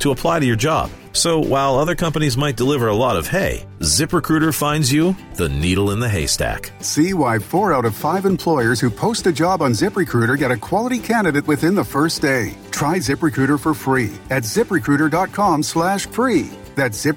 to apply to your job. So while other companies might deliver a lot of hay, ZipRecruiter finds you the needle in the haystack. See why 4 out of 5 employers who post a job on ZipRecruiter get a quality candidate within the first day. Try ZipRecruiter for free at ZipRecruiter.com/free. That's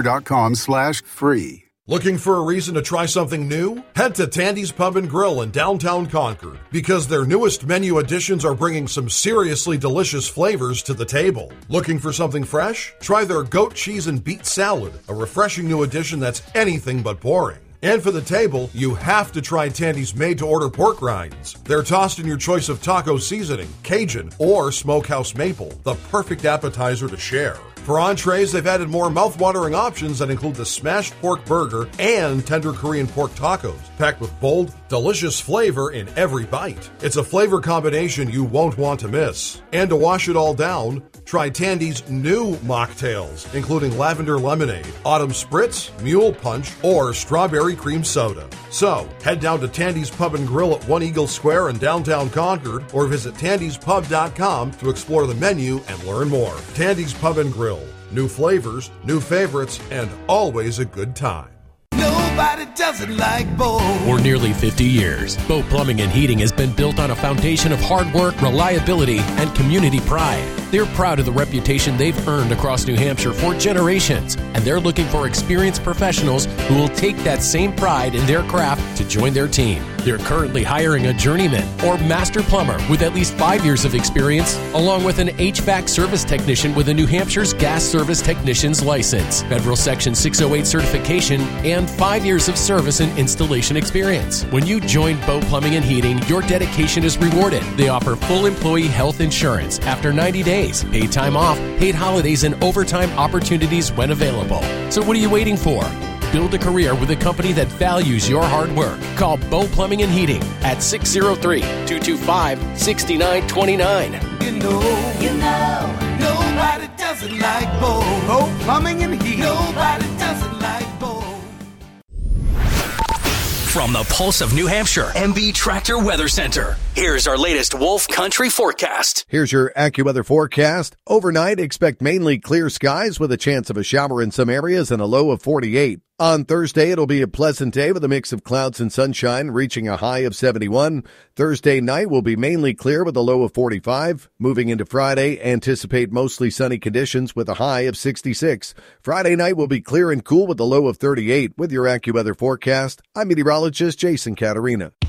ZipRecruiter.com/free. Looking for a reason to try something new? Head to Tandy's Pub and Grill in downtown Concord because their newest menu additions are bringing some seriously delicious flavors to the table. Looking for something fresh? Try their goat cheese and beet salad, a refreshing new addition that's anything but boring. And for the table, you have to try Tandy's made-to-order pork rinds. They're tossed in your choice of taco seasoning, Cajun, or smokehouse maple, the perfect appetizer to share. For entrees, they've added more mouth-watering options that include the smashed pork burger and tender Korean pork tacos, packed with bold, delicious flavor in every bite. It's a flavor combination you won't want to miss. And to wash it all down, try Tandy's new mocktails, including lavender lemonade, autumn spritz, mule punch, or strawberry cream soda. So, head down to Tandy's Pub and Grill at One Eagle Square in downtown Concord, or visit tandyspub.com to explore the menu and learn more. Tandy's Pub and Grill. New flavors, new favorites, and always a good time. Nobody does it like Bo. For nearly 50 years, Bo Plumbing and Heating has been built on a foundation of hard work, reliability, and community pride. They're proud of the reputation they've earned across New Hampshire for generations, and they're looking for experienced professionals who will take that same pride in their craft to join their team. They're currently hiring a journeyman or master plumber with at least 5 years of experience, along with an HVAC service technician with a New Hampshire's Gas Service Technician's license, Federal Section 608 certification, and 5 years of service and installation experience. When you join Bo Plumbing and Heating, your dedication is rewarded. They offer full employee health insurance after 90 days, paid time off, paid holidays, and overtime opportunities when available. So what are you waiting for? Build a career with a company that values your hard work. Call Bo Plumbing and Heating at 603-225-6929. You know, nobody does it like Bo. Bo Plumbing and Heating. Nobody does it like Bo. From the pulse of New Hampshire, MB Tractor Weather Center. Here's our latest Wolf Country forecast. Here's your AccuWeather forecast. Overnight, expect mainly clear skies with a chance of a shower in some areas and a low of 48. On Thursday, it'll be a pleasant day with a mix of clouds and sunshine, reaching a high of 71. Thursday night will be mainly clear with a low of 45. Moving into Friday, anticipate mostly sunny conditions with a high of 66. Friday night will be clear and cool with a low of 38. With your AccuWeather forecast, I'm meteorologist Jason Caterina.